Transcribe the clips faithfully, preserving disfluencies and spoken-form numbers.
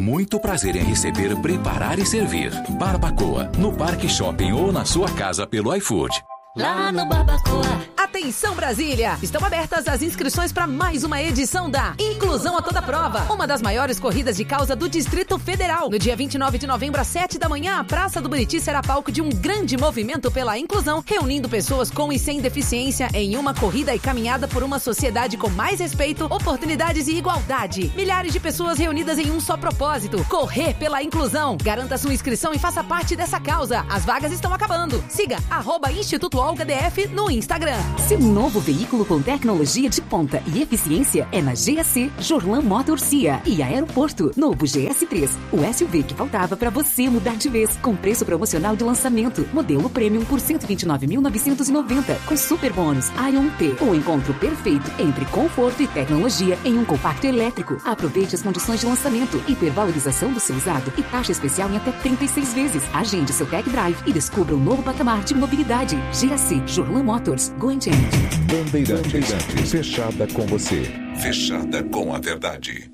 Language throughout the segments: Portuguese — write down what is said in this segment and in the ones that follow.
muito prazer em receber, preparar e servir. Barbacoa, no Parque Shopping ou na sua casa pelo iFood. Lá no Barbacoa. Atenção Brasília! Estão abertas as inscrições para mais uma edição da Inclusão a Toda Prova, uma das maiores corridas de causa do Distrito Federal. No dia vinte e nove de novembro, às sete da manhã, a Praça do Buriti será palco de um grande movimento pela inclusão, reunindo pessoas com e sem deficiência em uma corrida e caminhada por uma sociedade com mais respeito, oportunidades e igualdade. Milhares de pessoas reunidas em um só propósito: correr pela inclusão. Garanta sua inscrição e faça parte dessa causa. As vagas estão acabando. Siga arroba Instituto Olga D F no Instagram. Seu novo veículo com tecnologia de ponta e eficiência é na G A C Jorlan Motors C I A e Aeroporto. Novo G S três, o S U V que faltava para você mudar de vez, com preço promocional de lançamento. Modelo Premium por cento e vinte e nove mil novecentos e noventa, com super bônus Ion T. O encontro perfeito entre conforto e tecnologia em um compacto elétrico. Aproveite as condições de lançamento, hipervalorização do seu usado e taxa especial em até trinta e seis vezes. Agende seu tech drive e descubra um novo patamar de mobilidade. G A C Jorlan Motors. Go and change. Bandeirantes, fechada com você. Fechada com a verdade.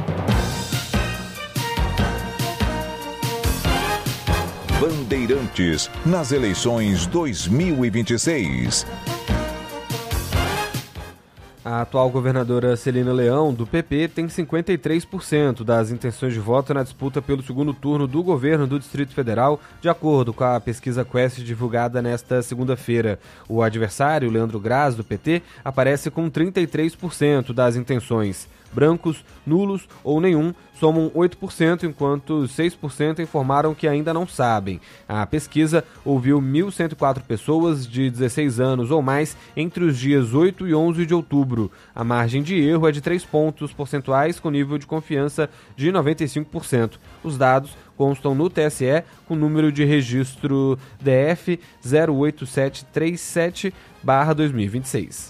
Bandeirantes, nas eleições dois mil e vinte e seis. A atual governadora Celina Leão, do P P, tem cinquenta e três por cento das intenções de voto na disputa pelo segundo turno do governo do Distrito Federal, de acordo com a pesquisa Quest divulgada nesta segunda-feira. O adversário, Leandro Graz, do P T, aparece com trinta e três por cento das intenções. Brancos, nulos ou nenhum somam oito por cento, enquanto seis por cento informaram que ainda não sabem. A pesquisa ouviu mil cento e quatro pessoas de dezesseis anos ou mais entre os dias oito e onze de outubro. A margem de erro é de três pontos percentuais, com nível de confiança de noventa e cinco por cento. Os dados constam no T S E com número de registro D F zero oito sete três sete barra dois mil e vinte e seis.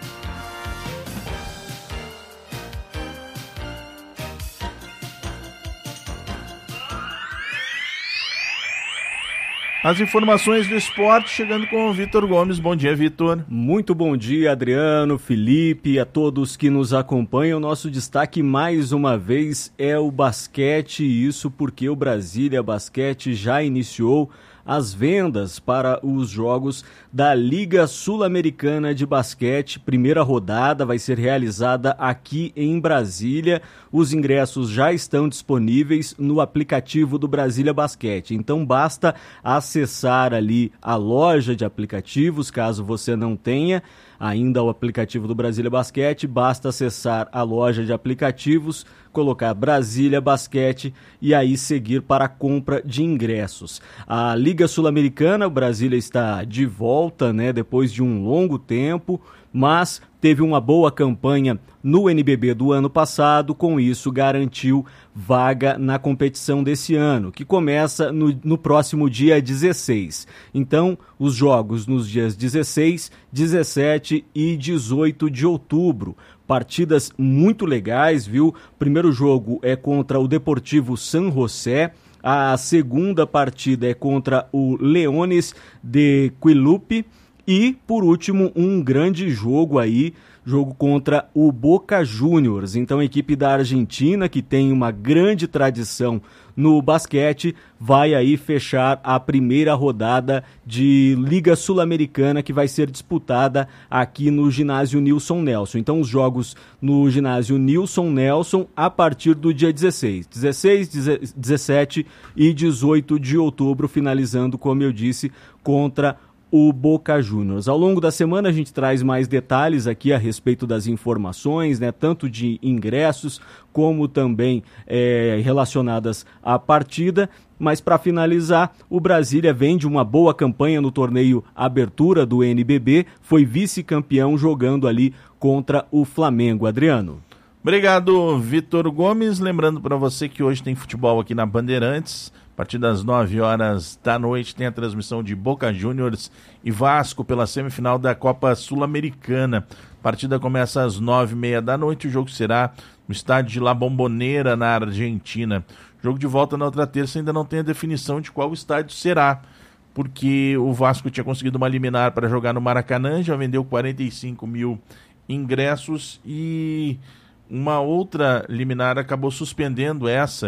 As informações do esporte chegando com o Vitor Gomes. Bom dia, Vitor. Muito bom dia, Adriano, Felipe e a todos que nos acompanham. Nosso destaque mais uma vez é o basquete, isso porque o Brasília Basquete já iniciou as vendas para os jogos da Liga Sul-Americana de Basquete. Primeira rodada vai ser realizada aqui em Brasília. Os ingressos já estão disponíveis no aplicativo do Brasília Basquete. Então basta acessar ali a loja de aplicativos, caso você não tenha ainda o aplicativo do Brasília Basquete, basta acessar a loja de aplicativos, colocar Brasília Basquete e aí seguir para a compra de ingressos. A Liga Sul-Americana, o Brasília está de volta, né, depois de um longo tempo, mas teve uma boa campanha no N B B do ano passado, com isso garantiu vaga na competição desse ano, que começa no, no próximo dia dezesseis. Então, os jogos nos dias dezesseis, dezessete e dezoito de outubro. Partidas muito legais, viu? O primeiro jogo é contra o Deportivo San José, a segunda partida é contra o Leones de Quilupe, e, por último, um grande jogo aí, jogo contra o Boca Juniors. Então, a equipe da Argentina, que tem uma grande tradição no basquete, vai aí fechar a primeira rodada de Liga Sul-Americana, que vai ser disputada aqui no ginásio Nilson Nelson. Então, os jogos no ginásio Nilson Nelson a partir do dia dezesseis, dezesseis, dezessete e dezoito de outubro, finalizando, como eu disse, contra o Boca Juniors. Ao longo da semana a gente traz mais detalhes aqui a respeito das informações, né, tanto de ingressos como também é, relacionadas à partida. Mas para finalizar, o Brasília vem de uma boa campanha no torneio Abertura do N B B, foi vice-campeão jogando ali contra o Flamengo. Adriano. Obrigado, Vitor Gomes. Lembrando para você que hoje tem futebol aqui na Bandeirantes. A partir das nove horas da noite tem a transmissão de Boca Juniors e Vasco pela semifinal da Copa Sul-Americana. A partida começa às nove e meia da noite. O jogo será no estádio de La Bombonera, na Argentina. Jogo de volta na outra terça ainda não tem a definição de qual estádio será, porque o Vasco tinha conseguido uma liminar para jogar no Maracanã, já vendeu quarenta e cinco mil ingressos e uma outra liminar acabou suspendendo essa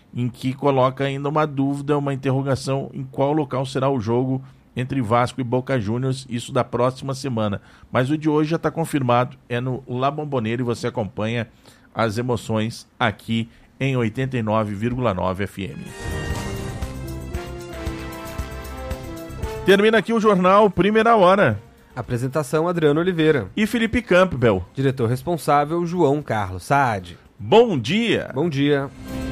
em que coloca ainda uma dúvida, uma interrogação em qual local será o jogo entre Vasco e Boca Juniors, isso da próxima semana. Mas o de hoje já está confirmado, é no La Bombonera, e você acompanha as emoções aqui em oitenta e nove vírgula nove F M. Termina aqui o jornal Primeira Hora. Apresentação Adriano Oliveira. E Felipe Campbell. Diretor responsável João Carlos Saad. Bom dia. Bom dia.